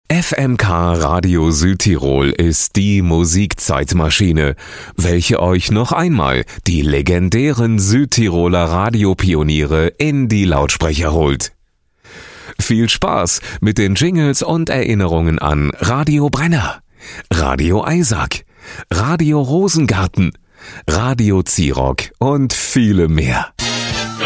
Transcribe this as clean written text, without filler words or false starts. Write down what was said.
FMK Radio Südtirol ist die Musikzeitmaschine, welche euch noch einmal die legendären Südtiroler Radiopioniere in die Lautsprecher holt. Viel Spaß mit den Jingles und Erinnerungen an Radio Brenner, Radio Eisack, Radio Rosengarten, Radio Zirock und viele mehr.